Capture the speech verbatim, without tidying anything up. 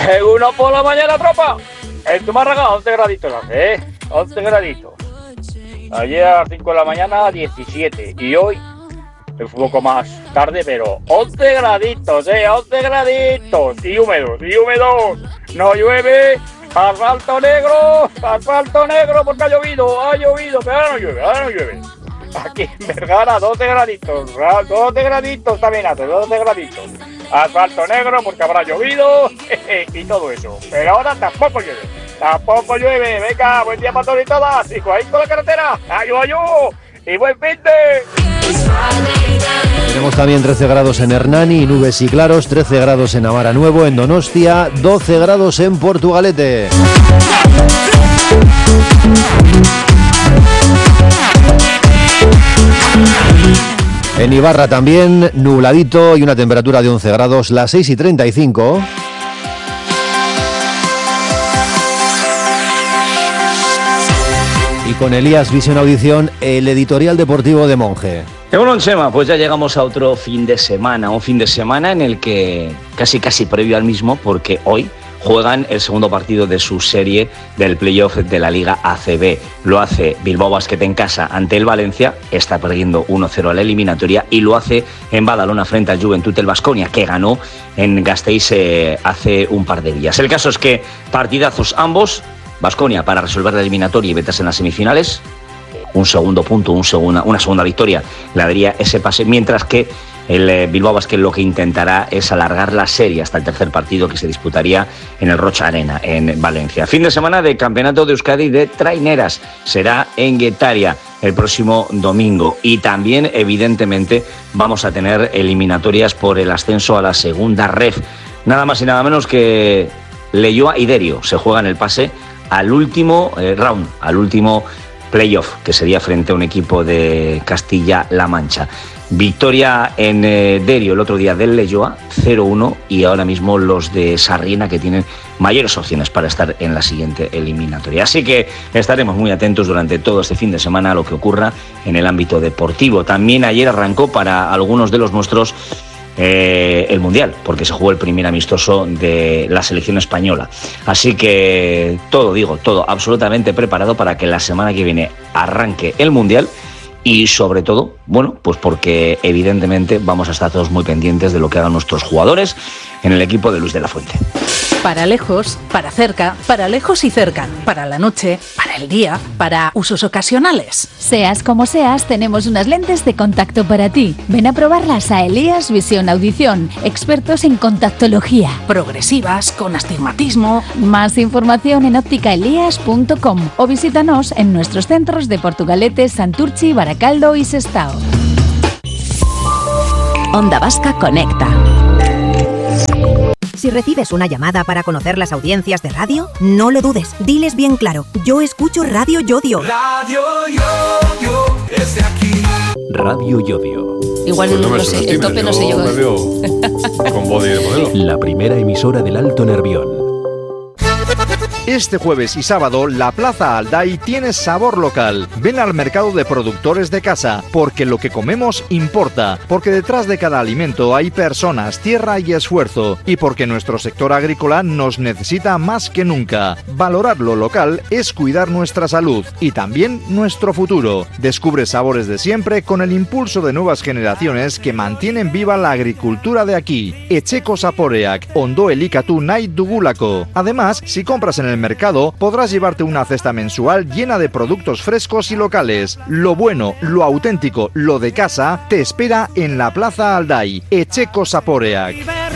Uno por la mañana, tropa. En Zumárraga, once graditos hace, ¿eh? once graditos. Ayer a las cinco de la mañana, diecisiete. Y hoy, es un poco más tarde, pero once graditos, ¿eh? once graditos. Y húmedos, y húmedos. No llueve. Asfalto negro, asfalto negro, porque ha llovido, ha llovido, pero ahora no llueve, ahora no llueve. Aquí en Vergara, doce graditos, doce graditos también hace, doce graditos. Asfalto negro, porque habrá llovido, y todo eso. Pero ahora tampoco llueve, tampoco llueve. Venga, buen día para todos y todas. Y cuidado con la carretera, ayú, ayú, y buen fin de... Tenemos también trece grados en Hernani, nubes y claros, trece grados en Amara Nuevo, en Donostia, doce grados en Portugalete. En Ibarra también, nubladito y una temperatura de once grados, las seis y treinta y cinco. Y con Elías Visión Audición, el editorial deportivo de Monje. Bueno, Chema, pues ya llegamos a otro fin de semana, un fin de semana en el que casi casi previo al mismo, porque hoy juegan el segundo partido de su serie del playoff de la Liga A C B. Lo hace Bilbao Basket en casa ante el Valencia, está perdiendo uno cero a la eliminatoria, y lo hace en Badalona frente al Juventud del Baskonia, que ganó en Gasteiz eh, hace un par de días. El caso es que partidazos ambos. Baskonia para resolver la eliminatoria y meterse en las semifinales. Un segundo punto, un segunda, una segunda victoria le daría ese pase, mientras que el eh, Bilbao Basket lo que intentará es alargar la serie hasta el tercer partido, que se disputaría en el Rocha Arena, en Valencia. Fin de semana de Campeonato de Euskadi de Traineras, será en Guetaria el próximo domingo, y también evidentemente vamos a tener eliminatorias por el ascenso a la segunda ref. Nada más y nada menos que Leioa y Derio se juegan el pase al último eh, round, al último playoff, que sería frente a un equipo de Castilla-La Mancha. Victoria en eh, Derio el otro día del Leioa, cero uno, y ahora mismo los de Sarriena, que tienen mayores opciones para estar en la siguiente eliminatoria. Así que estaremos muy atentos durante todo este fin de semana a lo que ocurra en el ámbito deportivo. También ayer arrancó para algunos de los nuestros Eh, el Mundial, porque se jugó el primer amistoso de la selección española. Así que todo, digo, todo absolutamente preparado para que la semana que viene arranque el Mundial, y sobre todo, bueno, pues porque evidentemente vamos a estar todos muy pendientes de lo que hagan nuestros jugadores en el equipo de Luis de la Fuente. Para lejos, para cerca, para lejos y cerca, para la noche, para el día, para usos ocasionales. Seas como seas, tenemos unas lentes de contacto para ti. Ven a probarlas a Elías Visión Audición, expertos en contactología. Progresivas, con astigmatismo. Más información en óptica elías punto com o visítanos en nuestros centros de Portugalete, Santurchi, Baracaldo y Sestao. Onda Vasca Conecta. Si recibes una llamada para conocer las audiencias de radio, no lo dudes, diles bien claro: yo escucho Radio Yodio. Radio Yodio es de aquí. Radio Yodio. Igual pues no, no lo sé, el tope no sé yo. Me veo con body de modelo. La primera emisora del Alto Nervión. Este jueves y sábado, la Plaza Alday tiene sabor local. Ven al mercado de productores de casa, porque lo que comemos importa, porque detrás de cada alimento hay personas, tierra y esfuerzo, y porque nuestro sector agrícola nos necesita más que nunca. Valorar lo local es cuidar nuestra salud y también nuestro futuro. Descubre sabores de siempre con el impulso de nuevas generaciones que mantienen viva la agricultura de aquí. Etxeko Zaporeak, ondo elikatu nahi dugulako. Además, si compras en el mercado, podrás llevarte una cesta mensual llena de productos frescos y locales. Lo bueno, lo auténtico, lo de casa, te espera en la Plaza Alday. Etxeko Zaporeak.